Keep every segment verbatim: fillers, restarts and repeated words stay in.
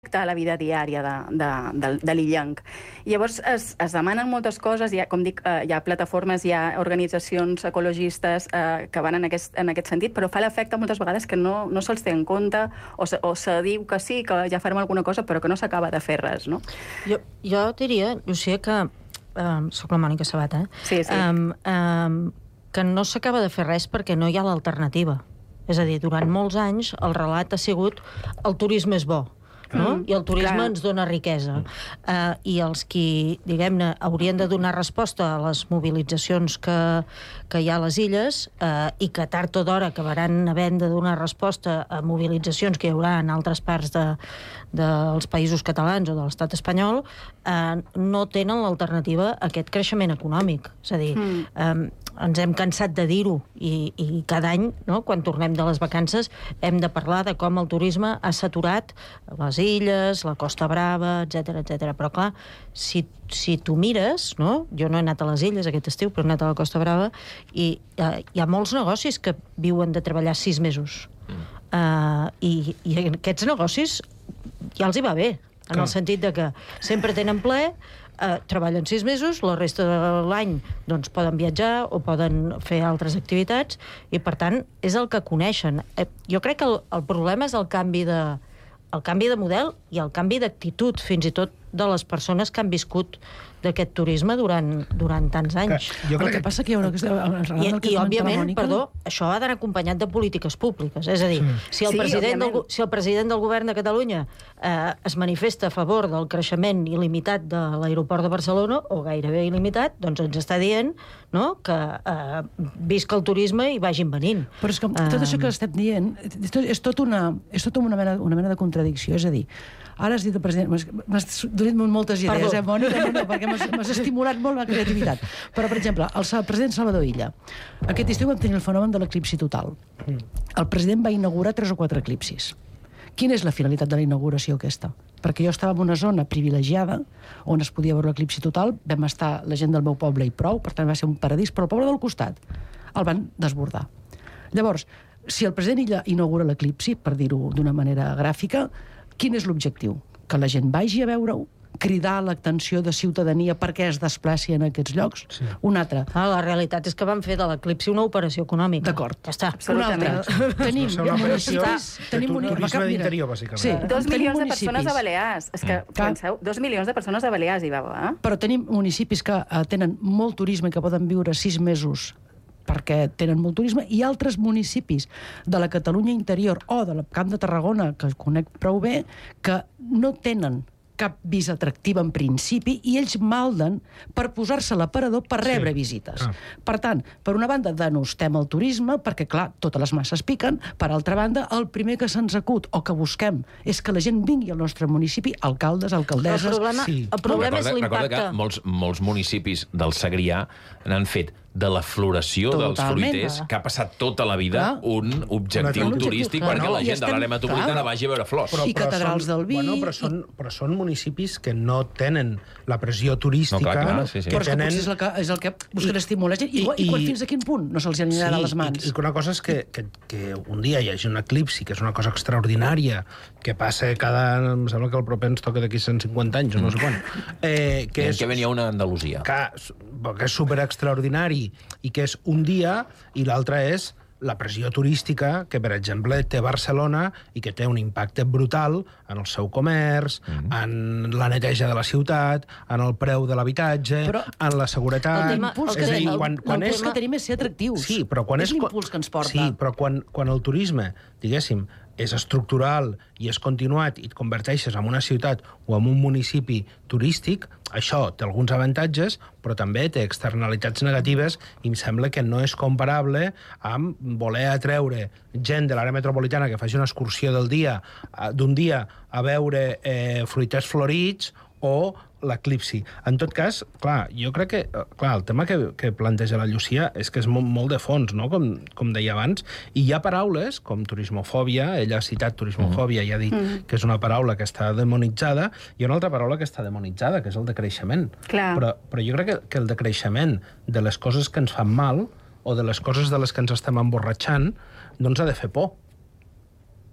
a la vida diària de, de, de, de l'illenc. Llavors es, es demanen moltes coses, hi ha, com dic, eh, hi ha plataformes, hi ha organitzacions ecologistes eh, que van en aquest, en aquest sentit, però fa l'efecte moltes vegades que no, no se'ls té en compte o se, o se diu que sí, que ja farem alguna cosa, però que no s'acaba de fer res, no? Jo, jo diria, Llucia, que... Um, soc la Mònica Sabata, eh? Sí, sí. Um, um, que no s'acaba de fer res perquè no hi ha l'alternativa. És a dir, durant molts anys el relat ha sigut el turisme és bo. No? Mm, I el turisme clar. Ens dona riquesa. Uh, I els qui, diguem-ne, haurien de donar resposta a les mobilitzacions que, que hi ha a les illes uh, i que tard o d'hora acabaran havent de donar resposta a mobilitzacions que hi haurà en altres parts de, dels països catalans o de l'estat espanyol, uh, no tenen l'alternativa a aquest creixement econòmic. És a dir, mm. um, ens hem cansat de dir-ho i, i cada any, no, quan tornem de les vacances, hem de parlar de com el turisme ha saturat les illes, la Costa Brava, etcètera, etcètera. Però clar, si, si tu mires, no? Jo no he anat a les illes aquest estiu, però he anat a la Costa Brava, i eh, hi ha molts negocis que viuen de treballar sis mesos. Mm. Uh, i, I aquests negocis ja els hi va bé, en clar. El sentit de que sempre tenen ple, Uh, treballen sis mesos, la resta de l'any doncs, poden viatjar o poden fer altres activitats i, per tant, és el que coneixen. Eh, jo crec que el, el problema és el canvi de, el canvi de model i el canvi d'actitud, fins i tot de les persones que han viscut d'aquest turisme durant, durant tants anys. Que, el que, que passa que hi ha una cosa... I, i òbviament, perdó, això ha d'anar acompanyat de polítiques públiques. És a dir, sí. si, el sí, president del, si el president del govern de Catalunya eh, es manifesta a favor del creixement il·limitat de l'aeroport de Barcelona, o gairebé il·limitat, doncs ens està dient, no?, que eh, visca el turisme i vagin venint. Però és que tot això que estem dient és tot una, és tot una, mena, una mena de contradicció. És a dir, ara has dit el president... M'has donat moltes idees, Perdó. eh, Mònica? No, no, perquè m'has estimulat molt la creativitat. Però, per exemple, el president Salvador Illa. Aquest estiu vam tenir el fenomen de l'eclipsi total. El president va inaugurar tres o quatre eclipsis. Quina és la finalitat de la inauguració aquesta? Perquè jo estava en una zona privilegiada on es podia veure l'eclipsi total, vam estar la gent del meu poble i prou, per tant va ser un paradís, però el poble del costat el van desbordar. Llavors, si el president Illa inaugura l'eclipsi, per dir-ho d'una manera gràfica, quin és l'objectiu? Que la gent vagi a veure-ho? Cridar l'atenció de ciutadania perquè es desplaci en aquests llocs? Sí. Un altre. Ah, la realitat és que van fer de l'eclipsi una operació econòmica. D'acord. Ja està. Un altre. Tenim municipis... Tenim turisme d'interior, bàsicament. Sí. Dos milions de persones a Balears. És que, penseu, dos milions de persones a Balears hi va, eh? Però tenim municipis que uh, tenen molt turisme i que poden viure sis mesos perquè tenen molt turisme, i altres municipis de la Catalunya interior o del Camp de Tarragona, que conec prou bé, que no tenen cap visa atractiva en principi i ells malden per posar-se a l'aparador per rebre sí. visites. Ah. Per tant, per una banda, denostem el turisme, perquè, clar, totes les masses piquen. Per altra banda, el primer que se'ns acut o que busquem és que la gent vingui al nostre municipi, alcaldes, alcaldesses... El problema, sí. el problema recorda, és l'impacte. Recorda que molts, molts municipis del Segrià n'han fet de la floració Totalment. dels fruiters, que ha passat tota la vida clar. un objectiu un turístic clar. perquè no, la gent estem... de l'àrea metropolitana clar. vagi a veure flors. Però, I però catedrals són, del vi... Bueno, però, són, però són municipis que no tenen la pressió turística... No, clar, clar, sí, sí. Que però és tenen... que potser és el que, és el que busquen estimular gent. I, i, i quan fins a quin punt no se'ls anirà sí, a les mans? I, i una cosa és que, que, que un dia hi hagi un eclipsi, que és una cosa extraordinària, que passa cada... Em sembla que el proper ens toca d'aquí cent cinquanta anys, o no sé quan. Eh, que és, que venia una a Andalusia. Que, que és superextraordinari i que és un dia, i l'altre és la pressió turística que, per exemple, té Barcelona i que té un impacte brutal en el seu comerç, mm. en la neteja de la ciutat, en el preu de l'habitatge, en la seguretat... L'impuls que, dir, quan, quan és, que tenim és ser atractius. Sí, però quan és, és l'impuls que ens porta. Sí, però quan, quan el turisme, diguéssim, és estructural i és continuat i et converteixes en una ciutat o en un municipi turístic, això té alguns avantatges, però també té externalitats negatives i em sembla que no és comparable amb voler atreure gent de l'àrea metropolitana que faci una excursió del dia, d'un dia a veure eh, fruiters florits o l'eclipsi. En tot cas, clar, jo crec que clar, el tema que, que planteja la Llucia és que és molt, molt de fons, no? com, com deia abans, i hi ha paraules com turismofòbia, ella ha citat turismofòbia i ha dit mm. que és una paraula que està demonitzada, i una altra paraula que està demonitzada, que és el decreixement. Però, però jo crec que, que el decreixement de les coses que ens fan mal o de les coses de les que ens estem emborratxant no ens ha de fer por.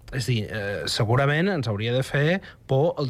és a dir, eh, segurament ens hauria de fer por el